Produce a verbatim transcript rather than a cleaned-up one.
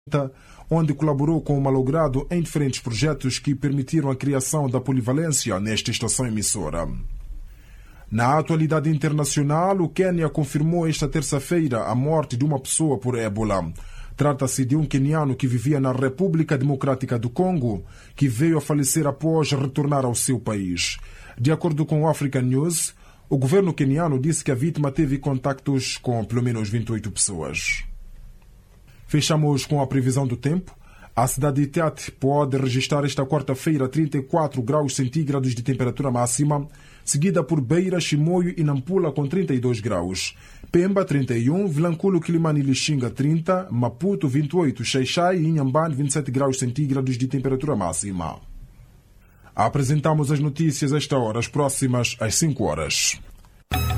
onde colaborou com o malogrado em diferentes projetos que permitiram a criação da polivalência nesta estação emissora. Na atualidade internacional, o Quênia confirmou esta terça-feira a morte de uma pessoa por ébola. Trata-se de um queniano que vivia na República Democrática do Congo, que veio a falecer após retornar ao seu país. De acordo com o African News, o governo queniano disse que a vítima teve contactos com pelo menos vinte e oito pessoas. Fechamos com a previsão do tempo. A cidade de Tete pode registrar esta quarta-feira trinta e quatro graus centígrados de temperatura máxima, seguida por Beira, Chimoio e Nampula com trinta e dois graus. Pemba, trinta e um, Vilanculo, Quilimane e Lixinga, trinta, Maputo, vinte e oito, Xai-Xai e Inhambane, vinte e sete graus centígrados de temperatura máxima. Apresentamos as notícias a esta hora, as próximas às cinco horas.